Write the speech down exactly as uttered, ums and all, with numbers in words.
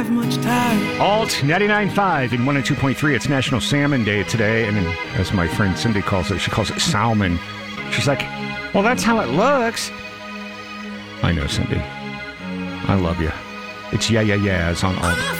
have much time. Alt ninety-nine point five and one oh two point three. It's National Salmon Day today. And then, as my friend Cindy calls it, she calls it salmon. She's like, well, that's how it looks. I know, Cindy. I love you. It's Yeah Yeah Yeahs on Alt.